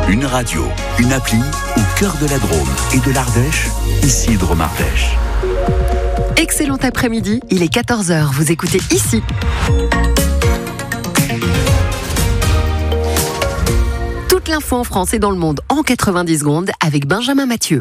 Une radio, une appli au cœur de la Drôme et de l'Ardèche, ici Drôme Ardèche. Excellent après-midi, il est 14h, vous écoutez ici. Toute l'info en France et dans le monde en 90 secondes avec Benjamin Mathieu.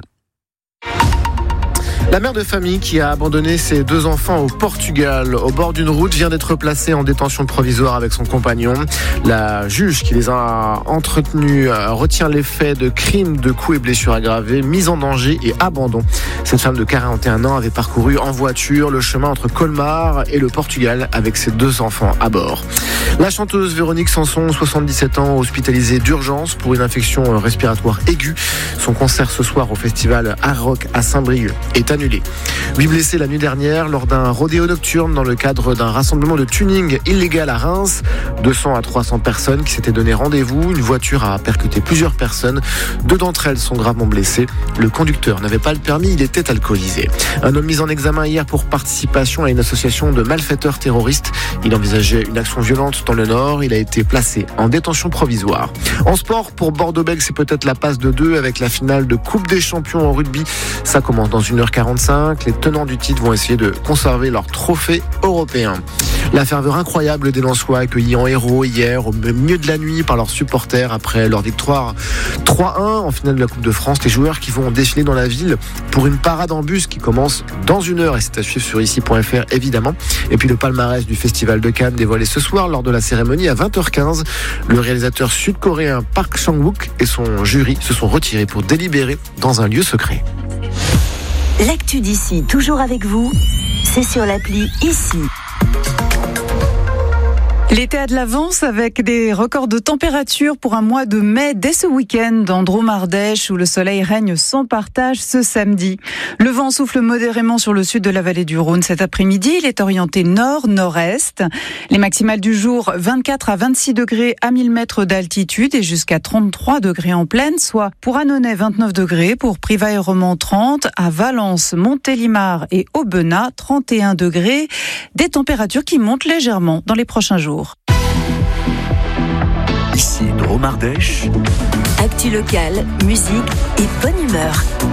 La mère de famille qui a abandonné ses 2 enfants au Portugal, au bord d'une route, vient d'être placée en détention provisoire avec son compagnon. La juge qui les a entretenus retient les faits de crimes, de coups et blessures aggravées, mise en danger et abandon. Cette femme de 41 ans avait parcouru en voiture le chemin entre Colmar et le Portugal avec ses 2 enfants à bord. La chanteuse Véronique Sanson, 77 ans, hospitalisée d'urgence pour une infection respiratoire aiguë. Son concert ce soir au festival Art Rock à Saint-Brieuc est annulé. 8 blessés la nuit dernière lors d'un rodéo nocturne dans le cadre d'un rassemblement de tuning illégal à Reims. 200 à 300 personnes qui s'étaient donné rendez-vous. Une voiture a percuté plusieurs personnes. 2 d'entre elles sont gravement blessées. Le conducteur n'avait pas le permis, il était alcoolisé. Un homme mis en examen hier pour participation à une association de malfaiteurs terroristes. Il envisageait une action violente dans le Nord. Il a été placé en détention provisoire. En sport, pour Bordeaux-Bègles, c'est peut-être la passe de 2 avec la finale de Coupe des Champions en rugby. Ça commence dans 1h45. Les tenants du titre vont essayer de conserver leur trophée européen. La ferveur incroyable des Lensois accueillis en héros hier au milieu de la nuit par leurs supporters après leur victoire 3-1 en finale de la Coupe de France. Les joueurs qui vont défiler dans la ville pour une parade en bus qui commence dans 1 heure et c'est à suivre sur ici.fr évidemment. Et puis le palmarès du Festival de Cannes dévoilé ce soir lors de la cérémonie à 20h15. Le réalisateur sud-coréen Park Chan-wook et son jury se sont retirés pour délibérer dans un lieu secret. L'actu d'ici, toujours avec vous, c'est sur l'appli Ici. L'été a de l'avance avec des records de température pour un mois de mai dès ce week-end dans Drôme Ardèche où le soleil règne sans partage ce samedi. Le vent souffle modérément sur le sud de la vallée du Rhône cet après-midi. Il est orienté nord-nord-est. Les maximales du jour 24 à 26 degrés à 1000 mètres d'altitude et jusqu'à 33 degrés en plaine, soit pour Annonay 29 degrés, pour Privas et Romans 30, à Valence, Montélimar et Aubenas 31 degrés. Des températures qui montent légèrement dans les prochains jours. Ici Drôme Ardèche. Actu locale, musique et bonne humeur.